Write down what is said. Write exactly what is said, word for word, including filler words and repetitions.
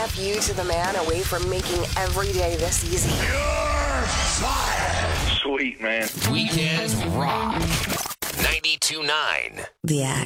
F you to the man away from making every day this easy. You're fired. Sweet, man. Weekend Rock. ninety-two point nine. The Act.